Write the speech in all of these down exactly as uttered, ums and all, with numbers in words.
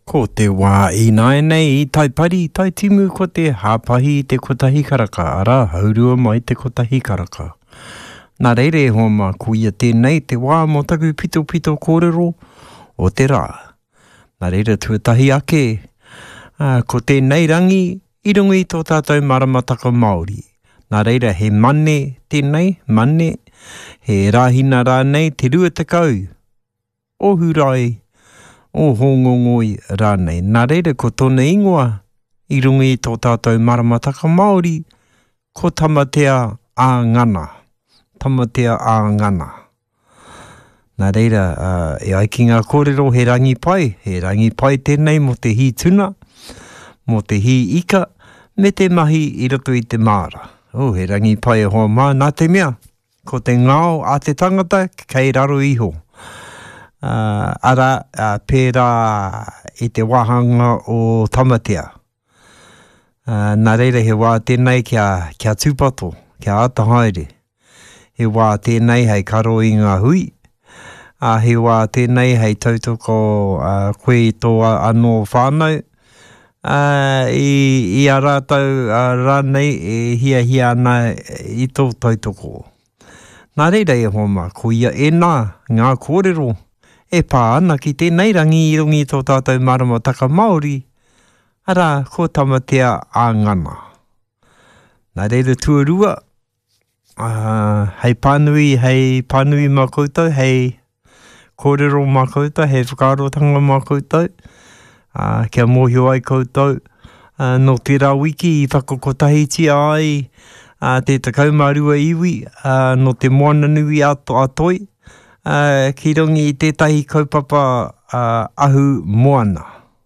Ko te wā i nai nei i tai pari, tai timu ko te hāpahi i te kotahi karaka, ara haurua mai te kotahi karaka. Nā reire hoa mā kuia tēnei te wā mō taku pito pito kōrero o te rā. Nā reire tuatahi ake, uh, ko tēnei rangi i rungi tō tātou maramataka Māori. Nā reire he mane tēnei, mane, he rāhina rānei te rua tekau, o hurai, o hongongoi rānei. Nā reire ko tōna ingoa i rungi tō tātou maramataka Māori, ko tamatea ā ngana. Tamatea ā ngana. Nā reira, uh, e ai ki ngā kōrero he rangi pai, he rangi pai tēnei mo te hi tuna, mo te hi ika, me te mahi i roto i te māra. O, he rangi pai e hoa mā, nā te mea, ko te ngāo a te tangata, kei raro iho. Uh, ara, uh, pērā i te wahanga o tamatea. Uh, nā reira he wā tēnei kia, kia tūpato, kia ata haere. He wā tēnei hei karo i ngā hui. Uh, he wā tēnei hei tautoko uh, koe tō anō whānau. Uh, i, i a rātau uh, rānei e hia hia ana i tō tautoko. Nā reira e homa, ko ia e nā, ngā kōrero, e pā ana ki tēnei rangi i rungi tō tātou maramataka Māori, ara ko tamatea ā ngana. Nā reira tuarua, uh, hei pānui, hei pānui mā koutou, hei kōrero mā koutou, hei whakarotanga mā koutou, uh, kia mōhio ai koutou, uh, no te rā wiki i whakokotahi tia ai, uh, te takau marua iwi, uh, no te moana nui ato atoi, uh, ki rongi i tētahi kaupapa uh, ahu moana.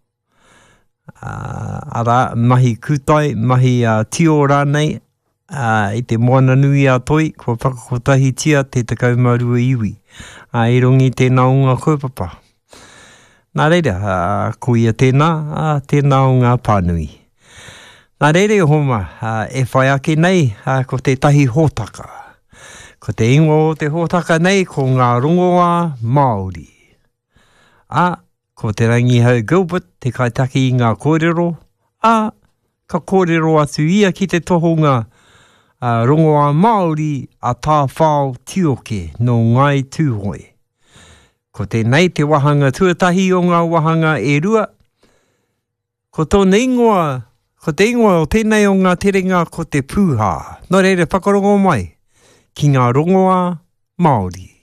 Uh, ara, mahi kutai, mahi uh, tio rānei, uh, i te moana nui atoi, kua whakakotahi tia te takau marua iwi, uh, i rongi tēnā o ngā kaupapa. Nā reira, uh, ko ia tēnā, uh, tēnā o ngā pānui. Nā reire homa, uh, e whai ake nei, uh, ko te tahi hōtaka. Ko te ingo o te hōtaka nei, ko ngā rongoa Māori. A, ko te rangi hau Gilbert, te kaitaki i ngā kōrero. A, ka kōrero atu ia ki te tohunga uh, rongoa Māori a tā whao tioke no ngai tūhoi. Ko tēnei te wahanga tuatahi o ngā wahanga e rua. Ko tōna ingoa, ko te ingoa o tēnei o ngā terenga ko te pūhā. Nō reire whakarongo mai ki ngā rongoa Māori.